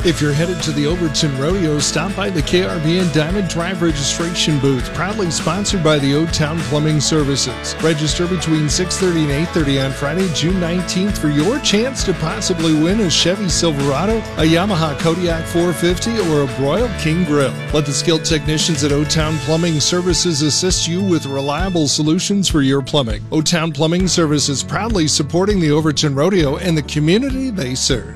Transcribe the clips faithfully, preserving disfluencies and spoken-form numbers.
If you're headed to the Overton Rodeo, stop by the K R V N Diamond Drive registration booth, proudly sponsored by the O-Town Plumbing Services. Register between six thirty and eight thirty on Friday, June nineteenth for your chance to possibly win a Chevy Silverado, a Yamaha Kodiak four fifty, or a Broil King Grill. Let the skilled technicians at O-Town Plumbing Services assist you with reliable solutions for your plumbing. O-Town Plumbing Services, proudly supporting the Overton Rodeo and the community they serve.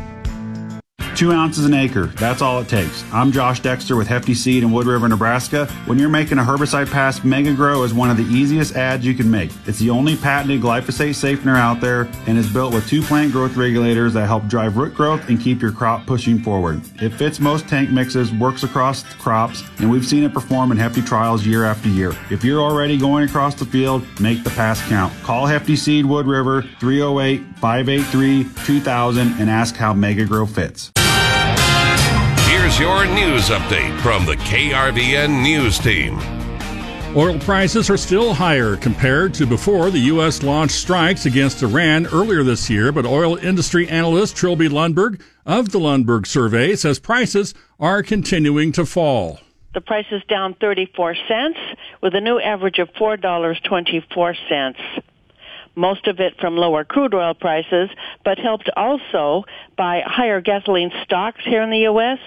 Two ounces an acre. That's all it takes. I'm Josh Dexter with Hefty Seed in Wood River, Nebraska. When you're making a herbicide pass, MegaGrow is one of the easiest ads you can make. It's the only patented glyphosate safener out there and is built with two plant growth regulators that help drive root growth and keep your crop pushing forward. It fits most tank mixes, works across crops, and we've seen it perform in Hefty trials year after year. If you're already going across the field, make the pass count. Call Hefty Seed Wood River three oh eight, five eight three, two thousand and ask how MegaGrow fits. Here's your news update from the K R V N News Team. Oil prices are still higher compared to before the U S launched strikes against Iran earlier this year, but oil industry analyst Trilby Lundberg of the Lundberg Survey says prices are continuing to fall. The price is down thirty-four cents with a new average of four dollars and twenty-four cents. Most of it from lower crude oil prices, but helped also by higher gasoline stocks here in the U S.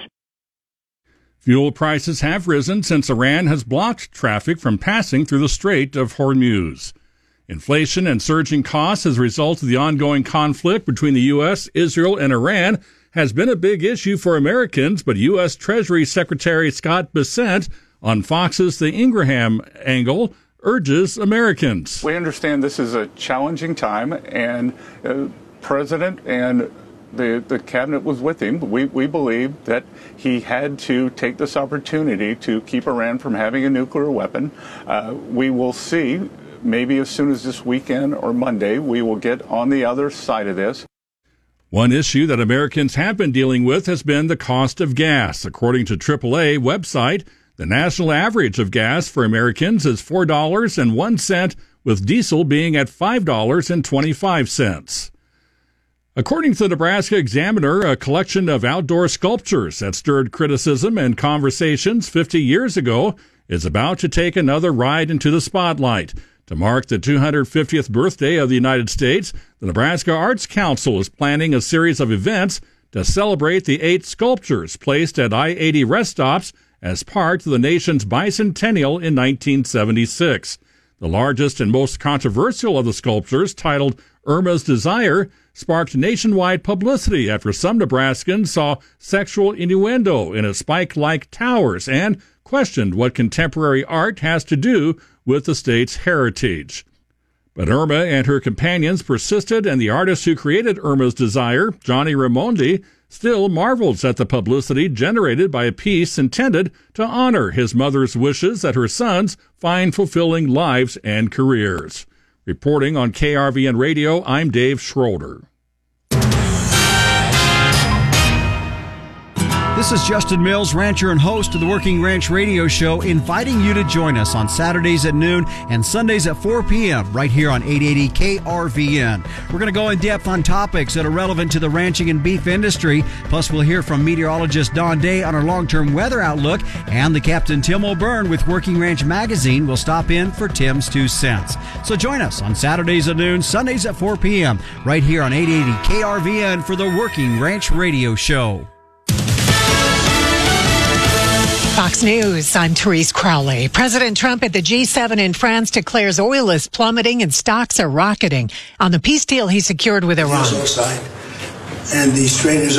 Fuel prices have risen since Iran has blocked traffic from passing through the Strait of Hormuz. Inflation and surging costs as a result of the ongoing conflict between the U S, Israel, and Iran has been a big issue for Americans, but U S. Treasury Secretary Scott Bessent on Fox's The Ingraham Angle urges Americans. We understand this is a challenging time, and uh, President and the, the cabinet was with him. We, we believe that he had to take this opportunity to keep Iran from having a nuclear weapon. Uh, we will see, maybe as soon as this weekend or Monday, we will get on the other side of this. One issue that Americans have been dealing with has been the cost of gas. According to triple A website, the national average of gas for Americans is four dollars and one cent, with diesel being at five dollars and twenty-five cents. According to the Nebraska Examiner, a collection of outdoor sculptures that stirred criticism and conversations fifty years ago is about to take another ride into the spotlight. To mark the two hundred fiftieth birthday of the United States, the Nebraska Arts Council is planning a series of events to celebrate the eight sculptures placed at I eighty rest stops as part of the nation's bicentennial in nineteen seventy-six. The largest and most controversial of the sculptures, titled Irma's Desire, sparked nationwide publicity after some Nebraskans saw sexual innuendo in its spike-like towers and questioned what contemporary art has to do with the state's heritage. But Irma and her companions persisted, and the artist who created Irma's Desire, Johnny Raimondi, still marvels at the publicity generated by a piece intended to honor his mother's wishes that her sons find fulfilling lives and careers. Reporting on K R V N Radio, I'm Dave Schroeder. This is Justin Mills, rancher and host of the Working Ranch Radio Show, inviting you to join us on Saturdays at noon and Sundays at four p.m. right here on eight eighty K R V N. We're going to go in depth on topics that are relevant to the ranching and beef industry. Plus, we'll hear from meteorologist Don Day on our long-term weather outlook, and the Captain Tim O'Byrne with Working Ranch Magazine will stop in for Tim's Two Cents. So join us on Saturdays at noon, Sundays at four p.m. right here on eight eighty K R V N for the Working Ranch Radio Show. Fox News, I'm Therese Crowley. President Trump at the G seven in France declares oil is plummeting and stocks are rocketing on the peace deal he secured with Iran. And the strainers